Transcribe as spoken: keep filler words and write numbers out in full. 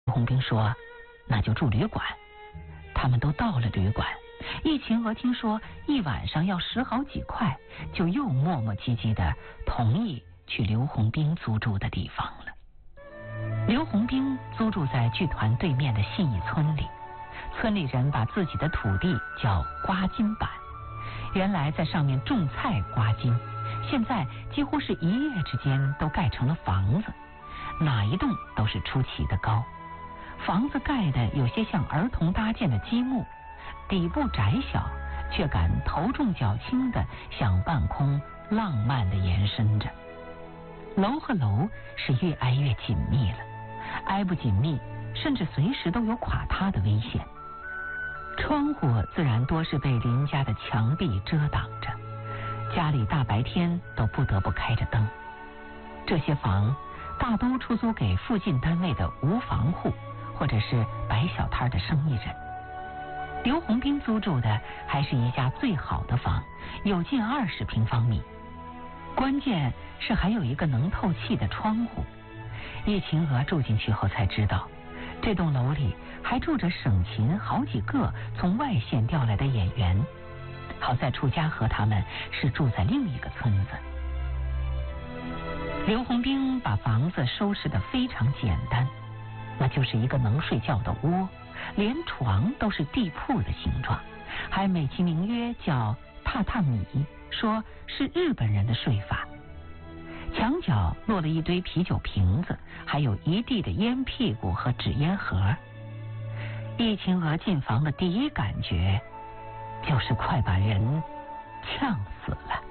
红兵说：“那就住旅馆。”他们都到了旅馆，易秦娥听说一晚上要十好几块，就又磨磨唧唧的同意去刘洪兵租住的地方了。刘洪兵租住在剧团对面的信义村里，村里人把自己的土地叫刮金板，原来在上面种菜刮金，现在几乎是一夜之间都盖成了房子，哪一栋都是出奇的高。房子盖的有些像儿童搭建的积木，底部窄小，却敢头重脚轻的向半空浪漫的延伸着。楼和楼是越挨越紧密了，挨不紧密，甚至随时都有垮塌的危险。窗户自然多是被邻家的墙壁遮挡着，家里大白天都不得不开着灯。这些房大都出租给附近单位的无房户或者是摆小摊的生意人。刘洪兵租住的还是一家最好的房，有近二十平方米，关键是还有一个能透气的窗户。易秦娥住进去后才知道，这栋楼里还住着省琴好几个从外县调来的演员，好在楚家和他们是住在另一个村子。刘洪兵把房子收拾得非常简单，那就是一个能睡觉的窝，连床都是地铺的形状，还美其名曰叫榻榻米，说是日本人的睡法。墙角落了一堆啤酒瓶子，还有一地的烟屁股和纸烟盒。易秦娥进房的第一感觉就是快把人呛死了。